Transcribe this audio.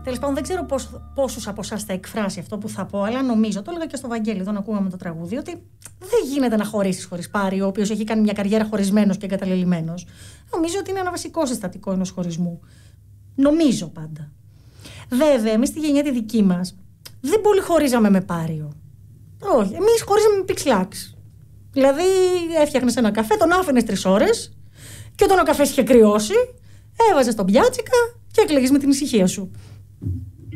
Τέλος πάντων, δεν ξέρω πόσους από εσάς θα εκφράσει αυτό που θα πω, αλλά νομίζω, το έλεγα και στο Βαγγέλη, όταν ακούγαμε το τραγούδι, ότι δεν γίνεται να χωρίσεις χωρίς Πάριο, ο οποίος έχει κάνει μια καριέρα χωρισμένος και εγκαταλελειμμένος. Νομίζω ότι είναι ένα βασικό συστατικό ενός χωρισμού. Νομίζω πάντα. Βέβαια, εμείς στη γενιά τη δική μας δεν πολύ χωρίζαμε με Πάριο. Όχι, εμείς χωρίζαμε με πιξλάξ. Δηλαδή, έφτιαχνες ένα καφέ, τον άφηνες 3 ώρες και όταν ο καφές είχε κρυώσει, έβαζες τον πιάτσικα και έκλαιγες με την ησυχία σου.